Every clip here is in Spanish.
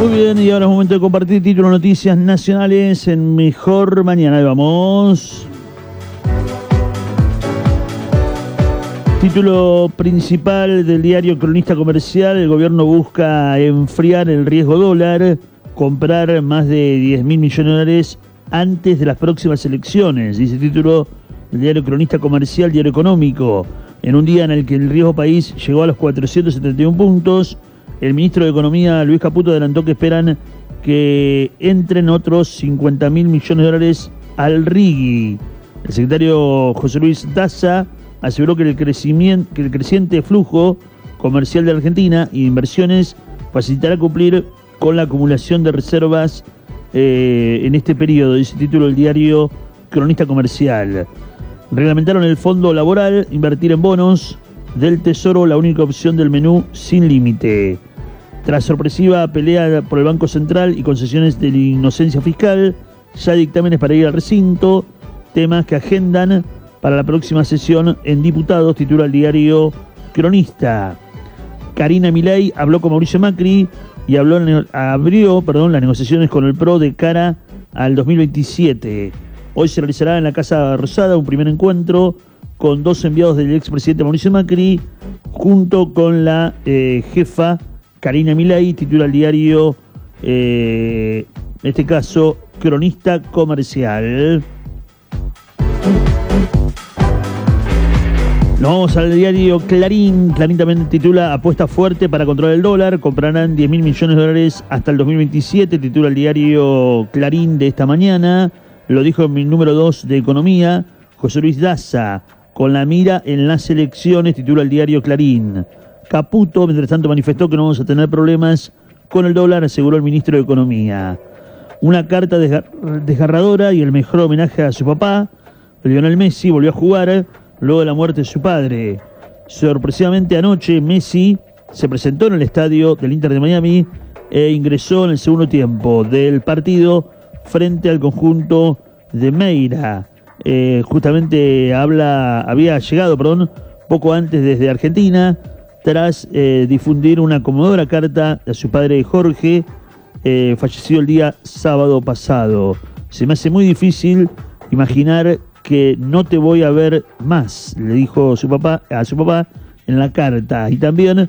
Muy bien, y ahora es momento de compartir títulos noticias nacionales en Mejor Mañana. Ahí vamos. Título principal del diario Cronista Comercial: el gobierno busca enfriar el riesgo dólar, comprar más de 10.000 millones de dólares antes de las próximas elecciones. Dice el título del diario Cronista Comercial, diario económico. En un día en el que el riesgo país llegó a los 471 puntos, el ministro de Economía, Luis Caputo, adelantó que esperan que entren otros 50.000 millones de dólares al RIGI. El secretario José Luis Daza aseguró que el creciente flujo comercial de Argentina y de inversiones facilitará cumplir con la acumulación de reservas en este periodo, dice el título del diario Cronista Comercial. Reglamentaron el fondo laboral, invertir en bonos del Tesoro, la única opción del menú sin límite. Tras sorpresiva pelea por el Banco Central y concesiones de la inocencia fiscal, ya hay dictámenes para ir al recinto, temas que agendan para la próxima sesión en diputados, titula el diario Cronista. Karina Milei habló con Mauricio Macri y abrió las negociaciones con el PRO de cara al 2027. Hoy se realizará en la Casa Rosada un primer encuentro con dos enviados del expresidente Mauricio Macri, junto con la jefa Karina Milei, titula el diario, en este caso, Cronista Comercial. Nos vamos al diario Clarín. Clarín también titula: apuesta fuerte para controlar el dólar, comprarán 10.000 millones de dólares hasta el 2027, titula el diario Clarín de esta mañana. Lo dijo mi número 2 de Economía, José Luis Daza, con la mira en las elecciones, titula el diario Clarín. Caputo, mientras tanto, manifestó que no vamos a tener problemas con el dólar, aseguró el ministro de Economía. Una carta desgarradora y el mejor homenaje a su papá. Lionel Messi volvió a jugar luego de la muerte de su padre. Sorpresivamente anoche Messi se presentó en el estadio del Inter de Miami e ingresó en el segundo tiempo del partido frente al conjunto de Meira. Justamente había llegado poco antes desde Argentina, tras difundir una conmovedora carta a su padre Jorge, fallecido el día sábado pasado. Se me hace muy difícil imaginar que no te voy a ver más, le dijo a su papá en la carta. Y también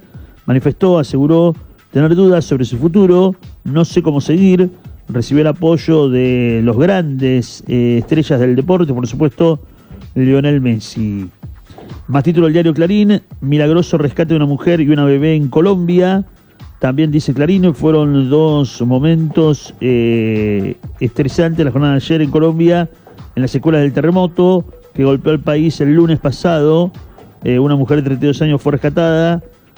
aseguró tener dudas sobre su futuro, no sé cómo seguir. Recibió el apoyo de los grandes estrellas del deporte, por supuesto, Lionel Messi. Más título del diario Clarín: milagroso rescate de una mujer y una bebé en Colombia. También dice Clarín, fueron dos momentos estresantes la jornada de ayer en Colombia, en las secuelas del terremoto que golpeó el país el lunes pasado. Una mujer de 32 años fue rescatada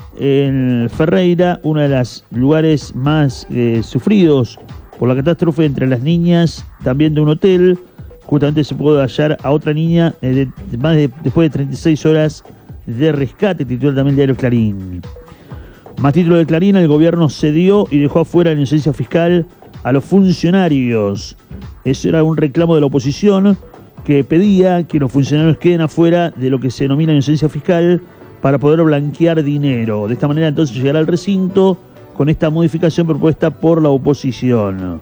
en Ferreira, uno de los lugares más sufridos por la catástrofe. Entre las niñas también de un hotel, justamente se pudo hallar a otra niña después de 36 horas de rescate, titula también el diario Clarín. Más título de Clarín: el gobierno cedió y dejó afuera la inocencia fiscal a los funcionarios. Eso era un reclamo de la oposición, que pedía que los funcionarios queden afuera de lo que se denomina inocencia fiscal para poder blanquear dinero. De esta manera entonces llegará al recinto con esta modificación propuesta por la oposición.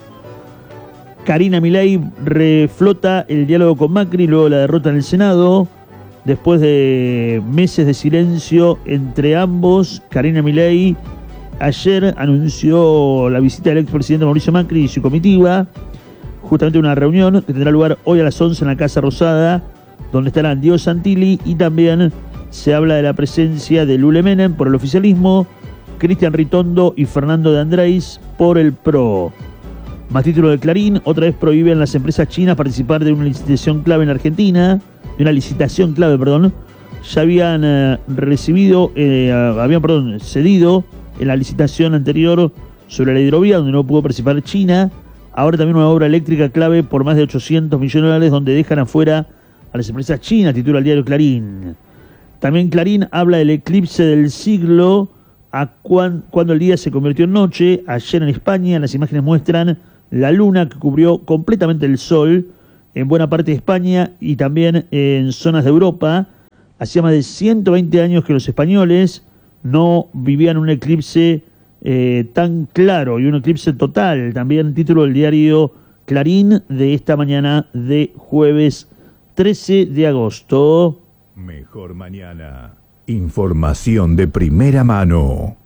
Karina Milei reflota el diálogo con Macri luego de la derrota en el Senado. Después de meses de silencio entre ambos, Karina Milei ayer anunció la visita del expresidente Mauricio Macri y su comitiva, justamente una reunión que tendrá lugar hoy a las 11 en la Casa Rosada, donde estarán Diego Santilli, y también se habla de la presencia de Lule Menem por el oficialismo, Cristian Ritondo y Fernando de Andrés por el PRO. Más título de Clarín: otra vez prohíben las empresas chinas participar de una licitación clave en Argentina. Ya habían cedido en la licitación anterior sobre la hidrovía, donde no pudo participar China. Ahora también una obra eléctrica clave por más de 800 millones de dólares, donde dejan afuera a las empresas chinas, titula el diario Clarín. También Clarín habla del eclipse del siglo, cuando el día se convirtió en noche. Ayer en España las imágenes muestran la luna que cubrió completamente el sol en buena parte de España y también en zonas de Europa. Hacía más de 120 años que los españoles no vivían un eclipse tan claro y un eclipse total. También título del diario Clarín de esta mañana de jueves 13 de agosto. Mejor mañana. Información de primera mano.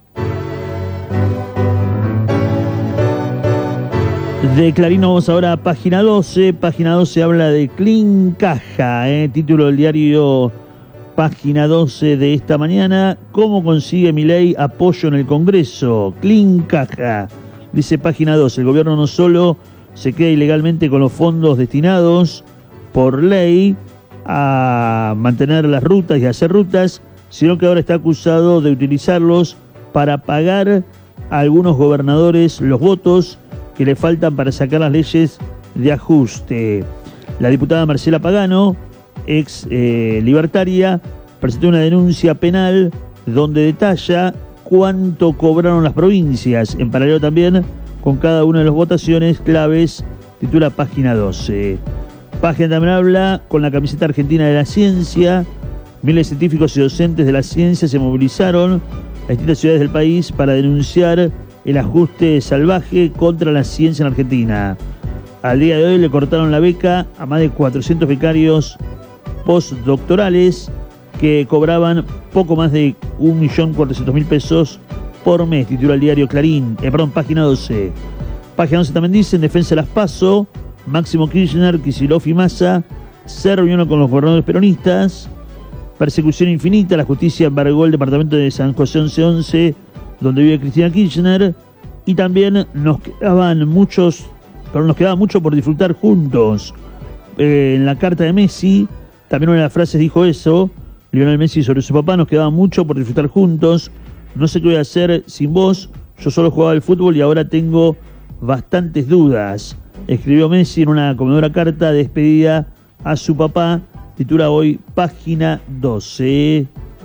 De Clarín vamos ahora a página 12. Página 12 habla de Clean-Caja, título del diario Página 12 de esta mañana. ¿Cómo consigue Milei apoyo en el Congreso? Clean-Caja, dice página 12. El gobierno no solo se queda ilegalmente con los fondos destinados por ley a mantener las rutas y hacer rutas, sino que ahora está acusado de utilizarlos para pagar a algunos gobernadores los votos que le faltan para sacar las leyes de ajuste. La diputada Marcela Pagano, ex libertaria, presentó una denuncia penal donde detalla cuánto cobraron las provincias, en paralelo también con cada una de las votaciones claves, titula página 12. Página también habla con la camiseta argentina de la ciencia. Miles de científicos y docentes de la ciencia se movilizaron a distintas ciudades del país para denunciar el ajuste salvaje contra la ciencia en Argentina. Al día de hoy le cortaron la beca a más de 400 becarios postdoctorales que cobraban poco más de 1.400.000 pesos por mes, titula el diario Clarín, página 12. Página 12 también dice, en defensa de las PASO, Máximo Kirchner, Kicillof y Massa se reunieron con los gobernadores peronistas. Persecución infinita, la justicia embargó el departamento de San José 1111, donde vive Cristina Kirchner, y también nos quedaba mucho por disfrutar juntos. En la carta de Messi, también una de las frases dijo eso, Lionel Messi sobre su papá, nos quedaba mucho por disfrutar juntos, no sé qué voy a hacer sin vos, yo solo jugaba al fútbol y ahora tengo bastantes dudas. Escribió Messi en una conmovedora carta de despedida a su papá, titula hoy página 12.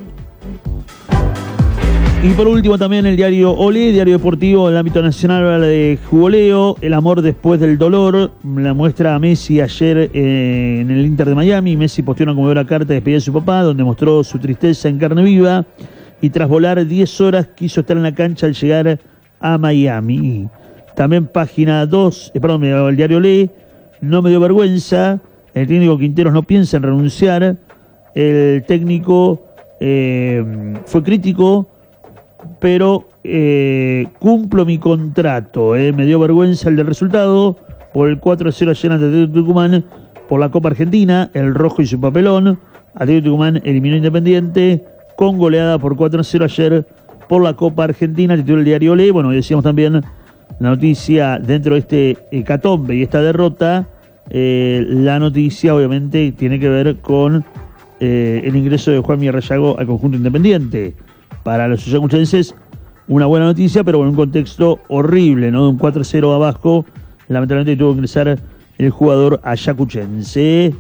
Y por último también el diario Olé, diario deportivo del ámbito nacional, habla de Jugoleo, el amor después del dolor. La muestra a Messi ayer en el Inter de Miami. Messi posteó una conmovedora carta de despedida de su papá, donde mostró su tristeza en carne viva. Y tras volar 10 horas quiso estar en la cancha al llegar a Miami. También página 2, el diario Olé, no me dio vergüenza. El técnico Quinteros no piensa en renunciar. El técnico fue crítico, pero cumplo mi contrato. Me dio vergüenza el del resultado por el 4-0 ayer ante Atlético Tucumán por la Copa Argentina, el rojo y su papelón. Atlético Tucumán eliminó Independiente con goleada por 4-0 ayer por la Copa Argentina, titula el diario Olé. Bueno, decíamos también la noticia dentro de este hecatombe y esta derrota. La noticia obviamente tiene que ver con el ingreso de Juan Rayago al conjunto Independiente. Para los ayacuchenses, una buena noticia, pero con un contexto horrible, ¿no? De un 4-0 abajo, lamentablemente tuvo que ingresar el jugador ayacuchense.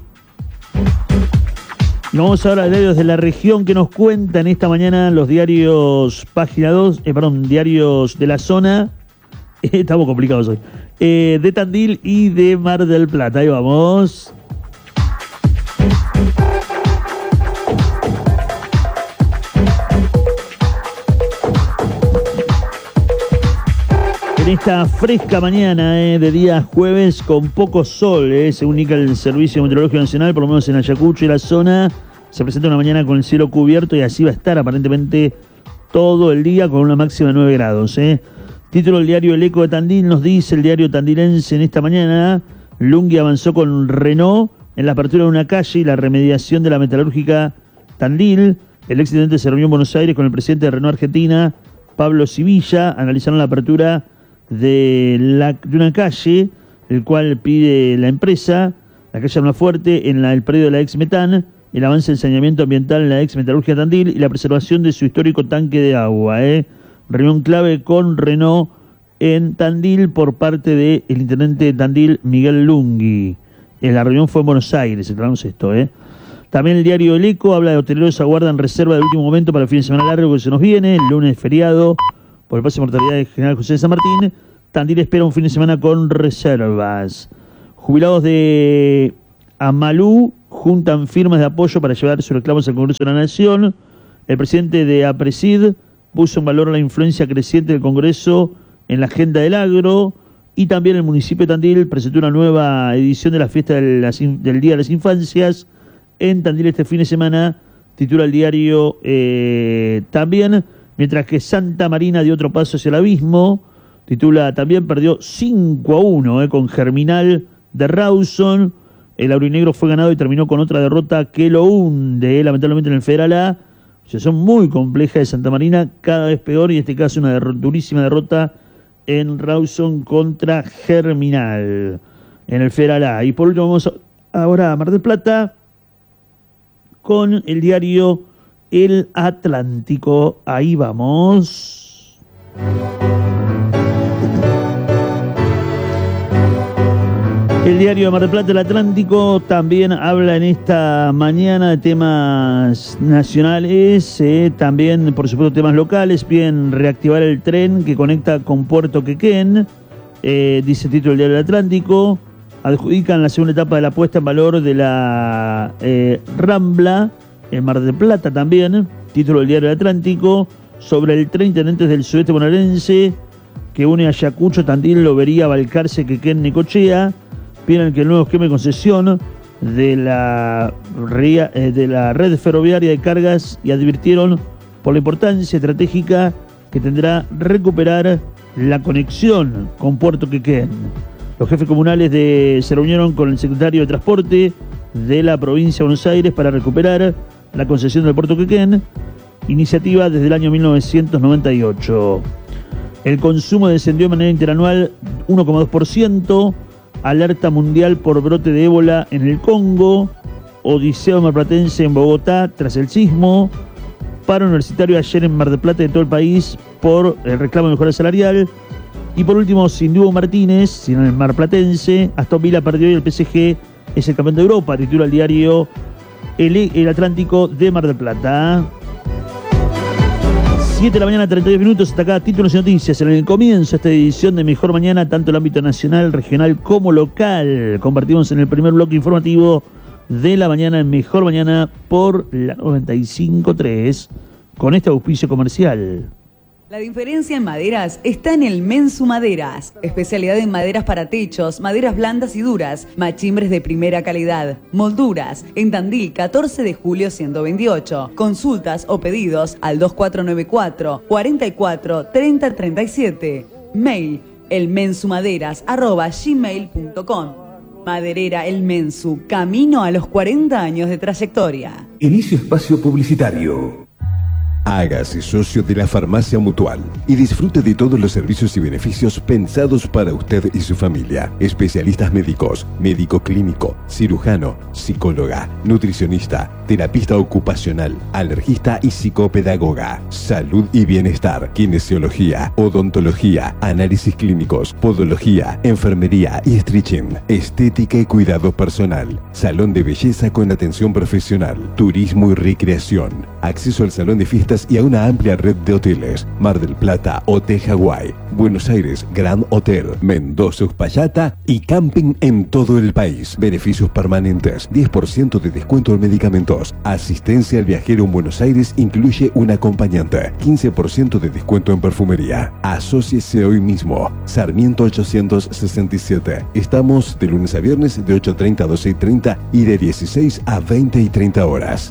Y vamos ahora a diarios de la región que nos cuentan esta mañana los diarios página 2, diarios de la zona. Estamos complicados hoy. De Tandil y de Mar del Plata. Ahí vamos. En esta fresca mañana de día jueves con poco sol, según indica el Servicio Meteorológico Nacional, por lo menos en Ayacucho y la zona, se presenta una mañana con el cielo cubierto y así va a estar aparentemente todo el día con una máxima de 9 grados. Título del diario El Eco de Tandil, nos dice el diario tandilense en esta mañana, Lungui avanzó con Renault en la apertura de una calle y la remediación de la metalúrgica Tandil. El exintendente se reunió en Buenos Aires con el presidente de Renault Argentina, Pablo Sivilla, analizaron la apertura de una calle, el cual pide la empresa, la calle Almafuerte, en el predio de la ex Metan, el avance del saneamiento ambiental en la ex metalurgia Tandil y la preservación de su histórico tanque de agua. Reunión clave con Renault en Tandil por parte del intendente de Tandil, Miguel Lungui. La reunión fue en Buenos Aires, aclaramos esto. También el diario El Eco habla de hoteleros aguardan reserva de último momento para el fin de semana largo que se nos viene, el lunes feriado, por el pase de mortalidad de General José de San Martín. Tandil espera un fin de semana con reservas. Jubilados de Amalú juntan firmas de apoyo para llevar sus reclamos al Congreso de la Nación. El presidente de APRESID puso en valor la influencia creciente del Congreso en la agenda del agro, y también el municipio de Tandil presentó una nueva edición de la fiesta del Día de las Infancias en Tandil este fin de semana, titula el diario también, mientras que Santa Marina dio otro paso hacia el abismo, titula también, perdió 5-1 con Germinal de Rawson. El aurinegro fue ganado y terminó con otra derrota que lo hunde, lamentablemente, en el Federal A. O sea, son muy complejas de Santa Marina, cada vez peor, y en este caso una durísima derrota en Rawson contra Germinal en el Federal A. Y por último vamos ahora a Mar del Plata con el diario El Atlántico. Ahí vamos. El diario de Mar del Plata, El Atlántico, también habla en esta mañana de temas nacionales, también por supuesto temas locales. Piden reactivar el tren que conecta con Puerto Quequén, dice el título del diario del Atlántico. Adjudican la segunda etapa de la puesta en valor de la Rambla en Mar del Plata también, título del diario del Atlántico. Sobre el tren Intendentes del Sudeste bonaerense que une a Ayacucho, Tandil, Lobería, Balcarce, Quequén, Necochea. Piden que el nuevo esquema de concesión de la red ferroviaria de cargas, y advirtieron por la importancia estratégica que tendrá recuperar la conexión con Puerto Quequén. Los jefes comunales se reunieron con el secretario de Transporte de la provincia de Buenos Aires para recuperar la concesión del Puerto Quequén, iniciativa desde el año 1998. El consumo descendió de manera interanual 1,2%. Alerta mundial por brote de ébola en el Congo. Odiseo marplatense en Bogotá tras el sismo. Paro universitario ayer en Mar del Plata y en todo el país por el reclamo de mejora salarial. Y por último, sin Diego Martínez, sino el marplatense, Aston Villa perdió y el PSG es el campeón de Europa, titula el diario El Atlántico de Mar del Plata. 7 de la mañana, 32 minutos, hasta acá títulos y noticias. En el comienzo de esta edición de Mejor Mañana, tanto el ámbito nacional, regional como local. Compartimos en el primer bloque informativo de la mañana en Mejor Mañana por la 95.3 con este auspicio comercial. La diferencia en maderas está en el Mensu Maderas, especialidad en maderas para techos, maderas blandas y duras, machimbres de primera calidad, molduras, en Tandil 14 de julio 128. Consultas o pedidos al 2494 44 30 37. Mail elmensumaderas@gmail.com. Maderera El Mensu, camino a los 40 años de trayectoria. Inicio espacio publicitario. Hágase socio de la Farmacia Mutual y disfrute de todos los servicios y beneficios pensados para usted y su familia. Especialistas médicos, médico clínico, cirujano, psicóloga, nutricionista, terapista ocupacional, alergista y psicopedagoga. Salud y bienestar, kinesiología, odontología, análisis clínicos, podología, enfermería y stretching, estética y cuidado personal, salón de belleza con atención profesional, turismo y recreación, acceso al salón de fiestas y a una amplia red de hoteles. Mar del Plata, Hotel Hawái, Buenos Aires, Grand Hotel, Mendoza, Uspallata y camping en todo el país. Beneficios permanentes, 10% de descuento en medicamentos. Asistencia al viajero en Buenos Aires incluye un acompañante. 15% de descuento en perfumería. Asóciese hoy mismo. Sarmiento 867. Estamos de lunes a viernes de 8:30 a 12:30 y de 16 a 20 y 30 horas.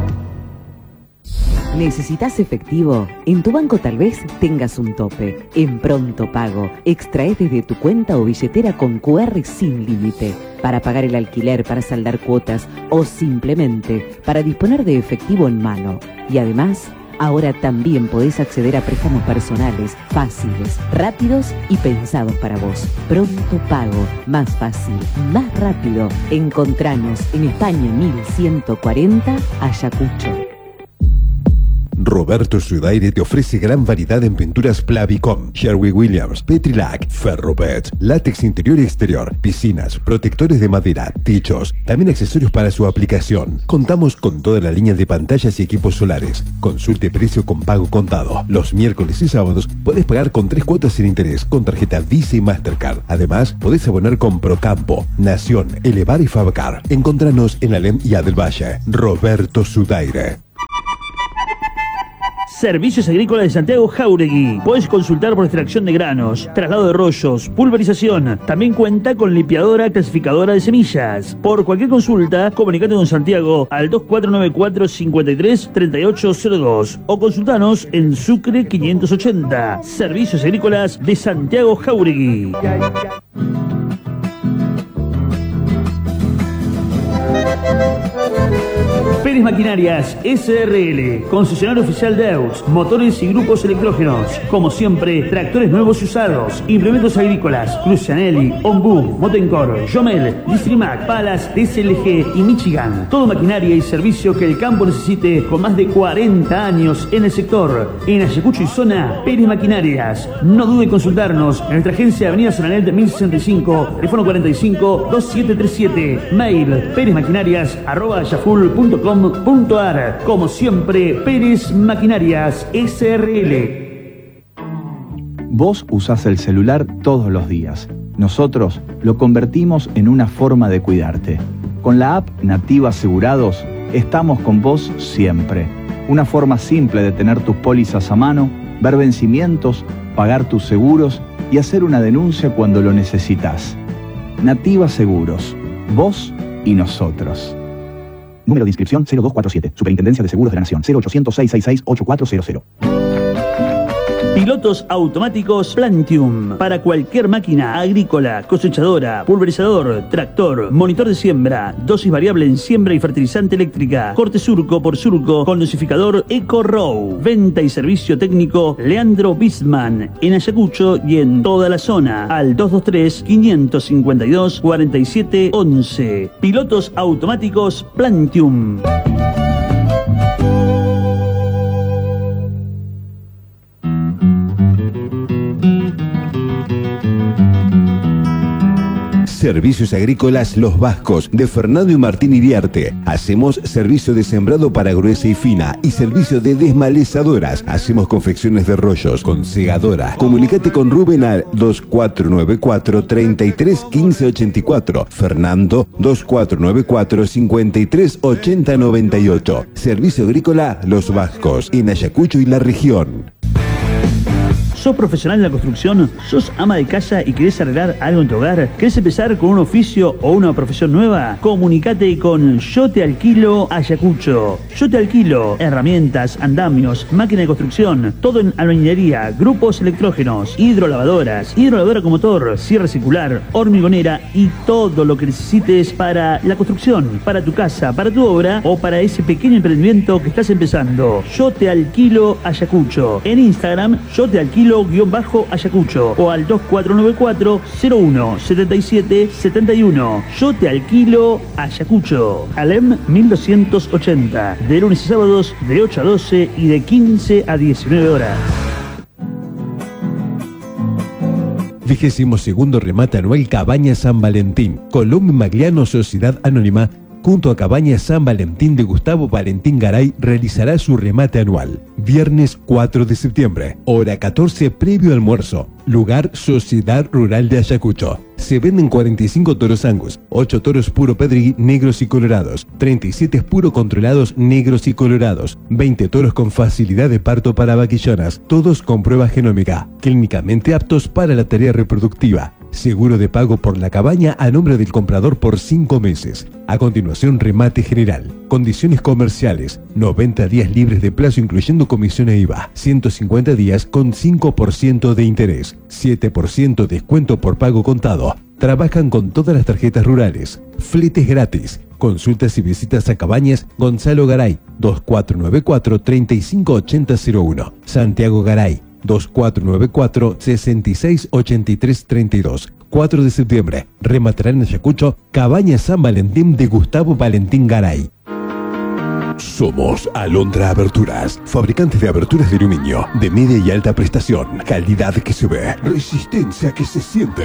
¿Necesitas efectivo? En tu banco tal vez tengas un tope. En Pronto Pago, extraes desde tu cuenta o billetera con QR sin límite, para pagar el alquiler, para saldar cuotas o simplemente para disponer de efectivo en mano. Y además, ahora también podés acceder a préstamos personales, fáciles, rápidos y pensados para vos. Pronto Pago, más fácil, más rápido. Encontranos en España 1140, Ayacucho. Roberto Sudaire te ofrece gran variedad en pinturas Plavicom, Sherwin-Williams, Petrilac, Ferrobet, látex interior y exterior, piscinas, protectores de madera, techos, también accesorios para su aplicación. Contamos con toda la línea de pantallas y equipos solares. Consulte precio con pago contado. Los miércoles y sábados podés pagar con 3 cuotas sin interés con tarjeta Visa y Mastercard. Además, podés abonar con Procampo, Nación, Elevar y Fabcar. Encontranos en Alem y Del Valle. Roberto Sudaire. Servicios Agrícolas de Santiago Jáuregui. Puedes consultar por extracción de granos, traslado de rollos, pulverización. También cuenta con limpiadora clasificadora de semillas. Por cualquier consulta, comunicate con Santiago al 2494 53 3802 o consultanos en Sucre 580. Servicios Agrícolas de Santiago Jáuregui. Pérez Maquinarias SRL, concesionario oficial de EUS, motores y grupos electrógenos. Como siempre, tractores nuevos y usados, implementos agrícolas, Crucianelli, Ombu, Motencor, Jomel, Distrimac, Palas, DSLG y Michigan. Todo maquinaria y servicio que el campo necesite con más de 40 años en el sector. En Ayacucho y zona, Pérez Maquinarias. No dude en consultarnos en nuestra agencia Avenida Sonanet 1065, teléfono 45 2737, mail perezmaquinarias@yahoo.com.ar. Como siempre, Pérez Maquinarias SRL. Vos usás el celular todos los días. Nosotros lo convertimos en una forma de cuidarte. Con la app Nativa Asegurados, estamos con vos siempre. Una forma simple de tener tus pólizas a mano, ver vencimientos, pagar tus seguros y hacer una denuncia cuando lo necesitas. Nativa Seguros. Vos y nosotros. Número de inscripción 0247. Superintendencia de Seguros de la Nación. 0800-666-8400. Pilotos automáticos Plantium. Para cualquier máquina agrícola, cosechadora, pulverizador, tractor, monitor de siembra, dosis variable en siembra y fertilizante eléctrica, corte surco por surco con dosificador EcoRow. Venta y servicio técnico Leandro Bisman. En Ayacucho y en toda la zona. Al 223-552-4711. Pilotos automáticos Plantium. Servicios Agrícolas Los Vascos, de Fernando y Martín Iriarte. Hacemos servicio de sembrado para gruesa y fina y servicio de desmalezadoras. Hacemos confecciones de rollos con segadora. Comunicate con Rubén al 2494 33 15 84. Fernando 2494 53 80 98. Servicio Agrícola Los Vascos, en Ayacucho y la región. ¿Sos profesional en la construcción? ¿Sos ama de casa y querés arreglar algo en tu hogar? ¿Querés empezar con un oficio o una profesión nueva? Comunicate con Yo Te Alquilo Ayacucho. Yo Te Alquilo herramientas, andamios, máquina de construcción, todo en albañilería, grupos electrógenos, hidrolavadoras, hidrolavadora con motor, sierra circular, hormigonera y todo lo que necesites para la construcción, para tu casa, para tu obra o para ese pequeño emprendimiento que estás empezando. Yo Te Alquilo Ayacucho. En Instagram, Yo Te Alquilo _Ayacucho o al 2494 01 77 71. Yo Te Alquilo Ayacucho. Alem 1280. De lunes a sábados de 8 a 12 y de 15 a 19 horas. 22º remate anual Cabaña San Valentín. Colombo Magliano Sociedad Anónima, junto a Cabaña San Valentín de Gustavo Valentín Garay, realizará su remate anual. Viernes 4 de septiembre, hora 14, previo almuerzo. Lugar Sociedad Rural de Ayacucho. Se venden 45 toros Angus, 8 toros puro Pedregui negros y colorados, 37 puro controlados negros y colorados, 20 toros con facilidad de parto para vaquillonas, todos con prueba genómica, clínicamente aptos para la tarea reproductiva. Seguro de pago por la cabaña a nombre del comprador por 5 meses. A continuación, remate general. Condiciones comerciales: 90 días libres de plazo incluyendo comisión e IVA, 150 días con 5% de interés, 7% descuento por pago contado. Trabajan con todas las tarjetas rurales. Fletes gratis. Consultas y visitas a Cabañas Gonzalo Garay, 2494 358001. Santiago Garay, 2494 668332. 4 de septiembre, rematará en Ayacucho Cabaña San Valentín de Gustavo Valentín Garay. Somos Alondra Aberturas, fabricantes de aberturas de aluminio, de media y alta prestación, calidad que se ve, resistencia que se siente.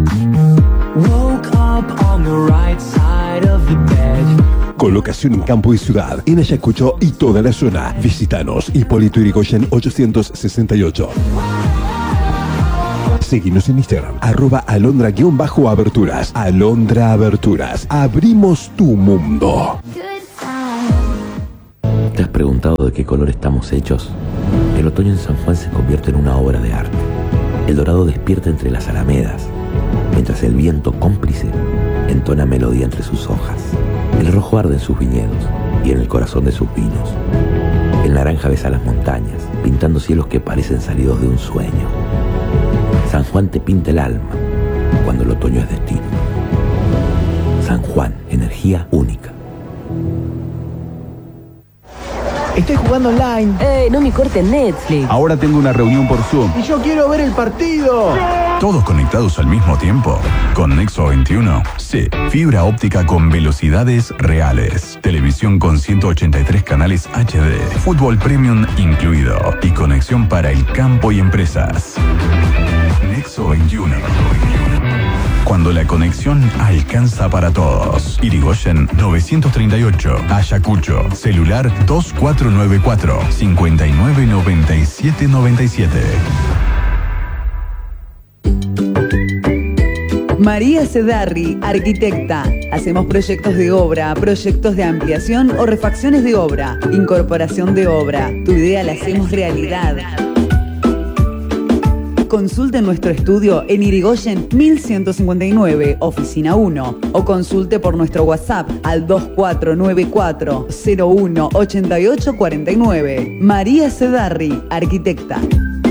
Colocación en campo y ciudad, en Ayacucho y toda la zona. Visítanos, Hipólito Yrigoyen 868. Seguinos en Instagram, @alondra_aberturas. Alondra Aberturas. Abrimos tu mundo. ¿Te has preguntado de qué color estamos hechos? El otoño en San Juan se convierte en una obra de arte. El dorado despierta entre las alamedas, mientras el viento cómplice entona melodía entre sus hojas. El rojo arde en sus viñedos y en el corazón de sus vinos. El naranja besa las montañas, pintando cielos que parecen salidos de un sueño. San Juan te pinta el alma cuando el otoño es destino. San Juan, energía única. Estoy jugando online. No me cortes Netflix. Ahora tengo una reunión por Zoom. Y yo quiero ver el partido. ¿Todos conectados al mismo tiempo? ¿Con Nexo 21? Sí, fibra óptica con velocidades reales. Televisión con 183 canales HD. Fútbol Premium incluido. Y conexión para el campo y empresas. Nexo 21. Cuando la conexión alcanza para todos. Irigoyen 938, Ayacucho, celular 2494 599797. María Cedarri, arquitecta. Hacemos proyectos de obra, proyectos de ampliación o refacciones de obra, incorporación de obra. Tu idea la hacemos realidad. Consulte nuestro estudio en Irigoyen 1159, oficina 1, o consulte por nuestro WhatsApp al 2494 01 8849. María Cedarri, arquitecta.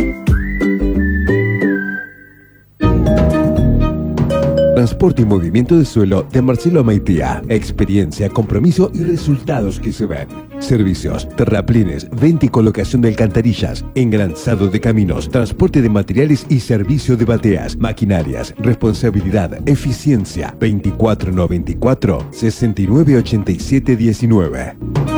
Transporte y movimiento de suelo de Marcelo Maitía. Experiencia, compromiso y resultados que se ven. Servicios, terraplines, venta y colocación de alcantarillas, engranzado de caminos, transporte de materiales y servicio de bateas, maquinarias, responsabilidad, eficiencia. 2494 698719.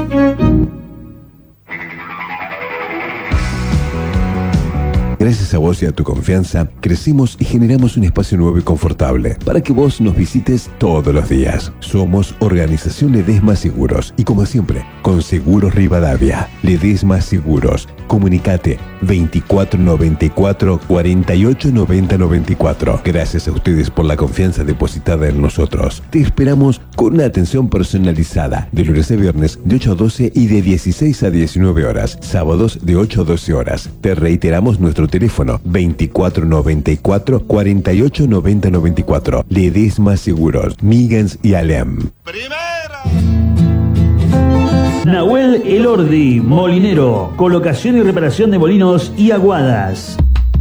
Gracias a vos y a tu confianza, crecimos y generamos un espacio nuevo y confortable para que vos nos visites todos los días. Somos Organización Ledesma Seguros y, como siempre, con Seguros Rivadavia. Ledesma Seguros. Comunicate 2494 4890 94. Gracias a ustedes por la confianza depositada en nosotros. Te esperamos con una atención personalizada de lunes a viernes de 8 a 12 y de 16 a 19 horas. Sábados de 8 a 12 horas. Te reiteramos nuestro teléfono 2494 4890 94. Ledesma Seguros, Migans y Alem. Nahuel Elordi, molinero, colocación y reparación de molinos y aguadas.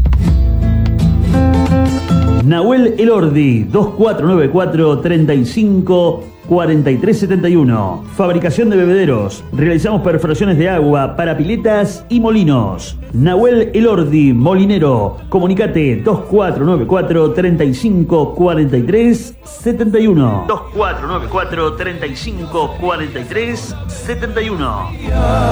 Nahuel Elordi, 2494 35 4371. Fabricación de bebederos. Realizamos perforaciones de agua para piletas y molinos. Nahuel Elordi, molinero. Comunicate 2494 35 43 71. 2494 35 43 71.